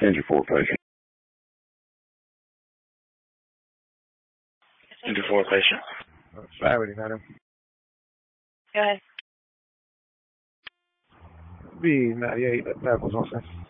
Injury 4 patient. Injury 4 patient. Saturday, madam. Go ahead. B98, that was on